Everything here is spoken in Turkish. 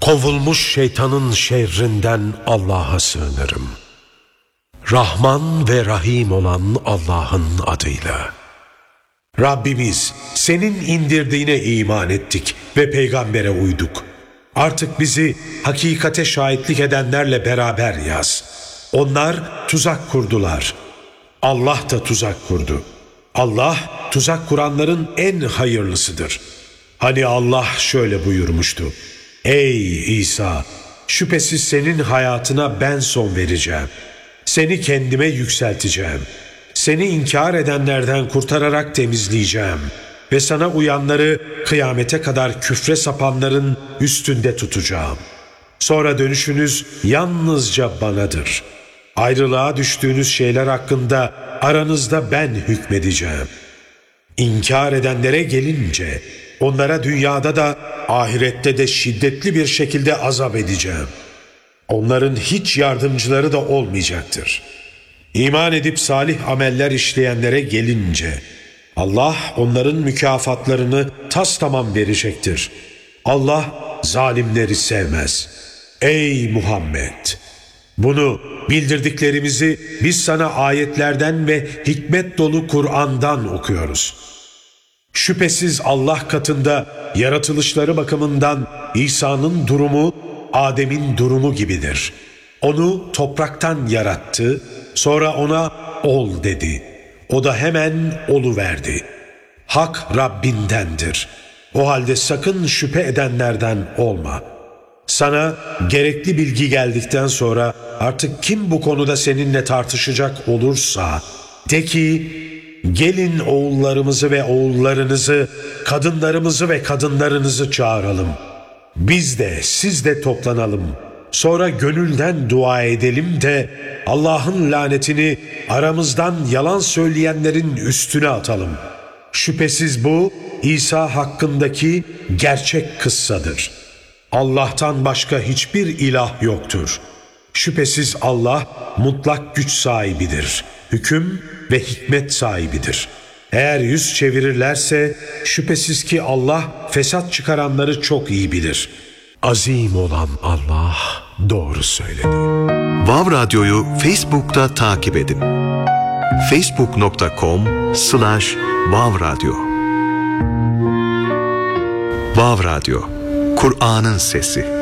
Kovulmuş şeytanın şerrinden Allah'a sığınırım. Rahman ve Rahim olan Allah'ın adıyla. Rabbimiz, senin indirdiğine iman ettik ve peygambere uyduk. Artık bizi hakikate şahitlik edenlerle beraber yaz. Onlar tuzak kurdular. Allah da tuzak kurdu. Allah, tuzak kuranların en hayırlısıdır. Hani Allah şöyle buyurmuştu: Ey İsa! Şüphesiz senin hayatına ben son vereceğim. Seni kendime yükselteceğim. Seni inkar edenlerden kurtararak temizleyeceğim. Ve sana uyanları kıyamete kadar küfre sapanların üstünde tutacağım. Sonra dönüşünüz yalnızca banadır. Ayrılığa düştüğünüz şeyler hakkında aranızda ben hükmedeceğim. İnkar edenlere gelince onlara dünyada da ahirette de şiddetli bir şekilde azap edeceğim. Onların hiç yardımcıları da olmayacaktır. İman edip salih ameller işleyenlere gelince Allah onların mükafatlarını tastamam verecektir. Allah zalimleri sevmez. Ey Muhammed! Bunu, bildirdiklerimizi biz sana ayetlerden ve hikmet dolu Kur'an'dan okuyoruz. Şüphesiz Allah katında yaratılışları bakımından İsa'nın durumu Adem'in durumu gibidir. Onu topraktan yarattı, sonra ona ol dedi. O da hemen oluverdi. Hak Rabbindendir. O halde sakın şüphe edenlerden olma. Sana gerekli bilgi geldikten sonra artık kim bu konuda seninle tartışacak olursa de ki, gelin oğullarımızı ve oğullarınızı, kadınlarımızı ve kadınlarınızı çağıralım. Biz de siz de toplanalım. Sonra gönülden dua edelim de Allah'ın lanetini aramızdan yalan söyleyenlerin üstüne atalım. Şüphesiz bu İsa hakkındaki gerçek kıssadır. Allah'tan başka hiçbir ilah yoktur. Şüphesiz Allah mutlak güç sahibidir. Hüküm ve hikmet sahibidir. Eğer yüz çevirirlerse şüphesiz ki Allah fesat çıkaranları çok iyi bilir. Azim olan Allah doğru söyledi. Vav Radyo'yu Facebook'ta takip edin. facebook.com/Vav Radyo. Vav Radyo, Kur'an'ın sesi.